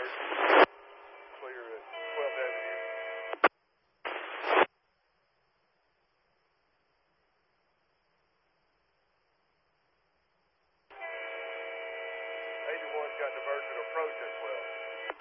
Clear at 12th Avenue. 81's got diversion approach as well.